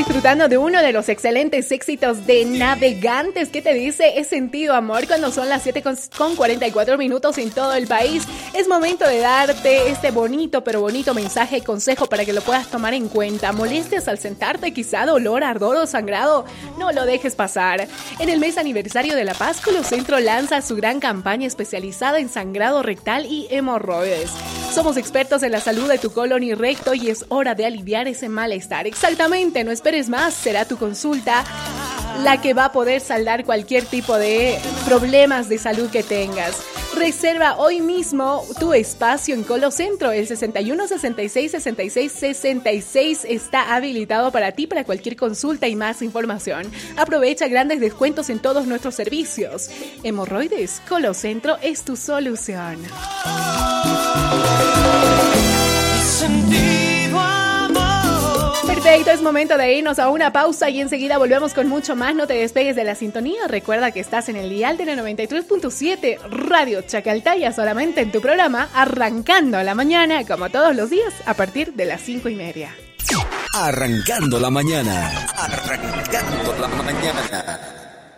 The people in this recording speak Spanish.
disfrutando de uno de los excelentes éxitos de Navegantes. ¿Qué te dice? He sentido amor cuando son las 7:44 en todo el país. Es momento de darte este bonito pero bonito mensaje y consejo para que lo puedas tomar en cuenta. ¿Molestias al sentarte? ¿Quizá dolor, ardor o sangrado? No lo dejes pasar. En el mes aniversario de la Paz, Colocentro lanza su gran campaña especializada en sangrado rectal y hemorroides. Somos expertos en la salud de tu colon y recto y es hora de aliviar ese malestar. Exactamente, no esperes más, será tu consulta la que va a poder saldar cualquier tipo de problemas de salud que tengas. Reserva hoy mismo tu espacio en Colocentro. El 61 66 66 66 está habilitado para ti para cualquier consulta y más información. Aprovecha grandes descuentos en todos nuestros servicios. Hemorroides, Colocentro es tu solución. Perfecto, es momento de irnos a una pausa y enseguida volvemos con mucho más. No te despegues de la sintonía. Recuerda que estás en el dial de la 93.7 Radio Chacaltaya, solamente en tu programa Arrancando la Mañana, como todos los días, a partir de las 5:30. Arrancando la mañana. Arrancando la mañana.